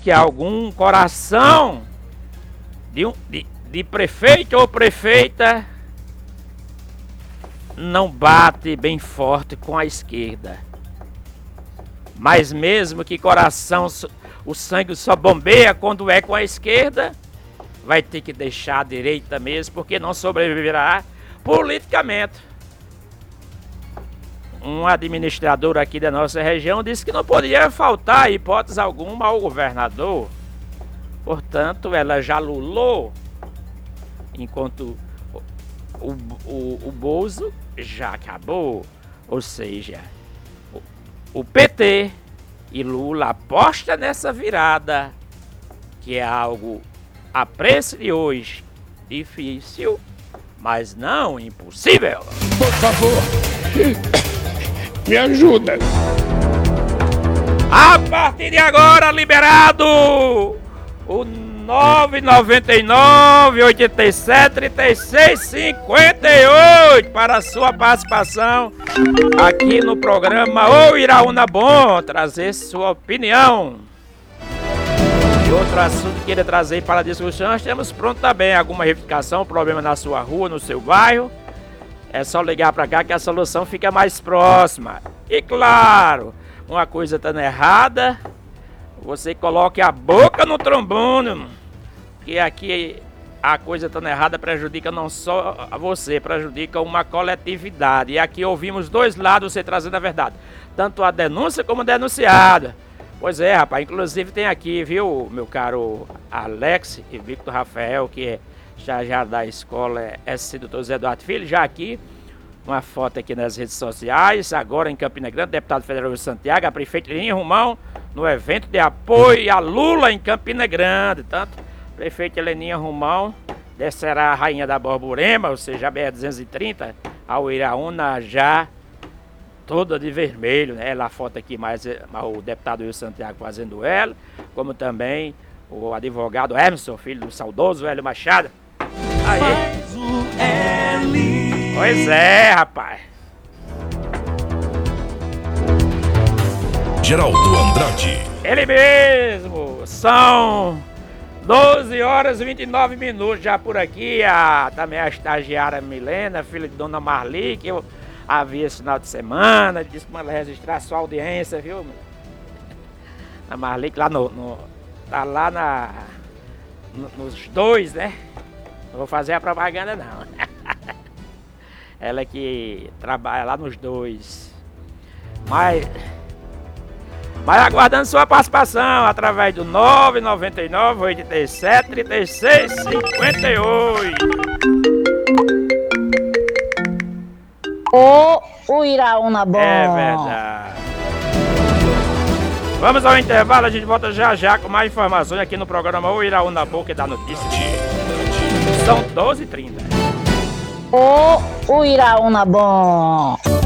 que algum coração de prefeito ou prefeita não bate bem forte com a esquerda. Mas mesmo que coração, o sangue só bombeia quando é com a esquerda, vai ter que deixar a direita mesmo, porque não sobreviverá politicamente. Um administrador aqui da nossa região disse que não poderia faltar hipótese alguma ao governador. Portanto, ela já lulou, enquanto o Bozo já acabou. Ou seja, o PT e Lula aposta nessa virada, que é algo a preço de hoje difícil, mas não impossível. Por favor, me ajuda. A partir de agora, liberado o 999-87-3658 para a sua participação aqui no programa Ô Iraúna Bom, trazer sua opinião. E outro assunto que queira trazer para a discussão, nós temos pronto também alguma reivindicação, problema na sua rua, no seu bairro. É só ligar para cá que a solução fica mais próxima. E claro, uma coisa estando errada, você coloque a boca no trombone, que aqui a coisa estando errada prejudica não só a você, prejudica uma coletividade. E aqui ouvimos dois lados você trazendo a verdade, tanto a denúncia como a denunciada. Pois é, rapaz, inclusive tem aqui, viu, meu caro Alex e Victor Rafael, que é já da escola SC Dr. Zé Eduardo Filho, já aqui, uma foto aqui nas redes sociais, agora em Campina Grande, deputado federal de Santiago, a prefeita Leninha Romão, no evento de apoio a Lula em Campina Grande. Tanto a prefeita Leninha Romão descerá a rainha da Borborema, ou seja, a BR-230, ao Iraúna já toda de vermelho, né? Ela a foto aqui, mais o deputado Will Santiago fazendo ela, como também o advogado Emerson, filho do saudoso Hélio Machado. Aí. Pois é, rapaz. Geraldo Andrade. Ele mesmo. São 12 horas e 29 minutos já por aqui. Também a estagiária Milena, filha de Dona Marli, que eu a vi esse final de semana. Disse que manda registrar sua audiência, viu? A Marli, que lá tá lá nos dois, né? Não vou fazer a propaganda, não. Ela que trabalha lá nos dois. Mas aguardando sua participação através do 999-87-3658. O Iraúna Bom. É verdade. Vamos ao intervalo, a gente volta já com mais informações aqui no programa O Iraúna Bom, que dá notícia. São 12h30. O Iraúna Bom.